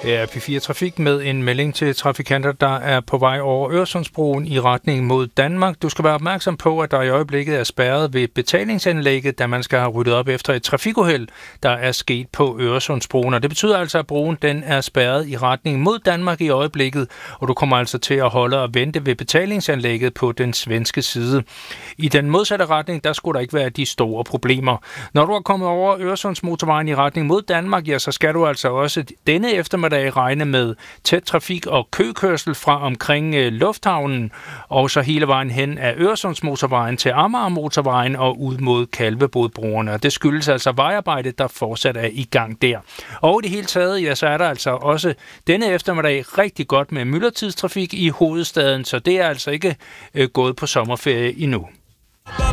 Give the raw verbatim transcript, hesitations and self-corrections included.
Her er P fire Trafik med en melding til trafikanter, der er på vej over Øresundsbroen i retning mod Danmark. Du skal være opmærksom på, at der i øjeblikket er spærret ved betalingsanlægget, da man skal have ryddet op efter et trafikuheld, der er sket på Øresundsbroen. Og det betyder altså, at broen den er spærret i retning mod Danmark i øjeblikket, og du kommer altså til at holde og vente ved betalingsanlægget på den svenske side. I den modsatte retning, der skulle der ikke være de store problemer. Når du er kommet over Øresundsmotorvejen i retning mod Danmark, ja, så skal du altså også denne eftermiddag regne med tæt trafik og køkørsel fra omkring øh, lufthavnen, og så hele vejen hen af Øresundsmotorvejen til Amagermotorvejen og ud mod Kalvebodbroerne. Og det skyldes altså vejarbejdet, der fortsat er i gang der. Og i det hele taget, ja, så er der altså også denne eftermiddag rigtig godt med myldretidstrafik i hovedstaden, så det er altså ikke øh, gået på sommerferie endnu.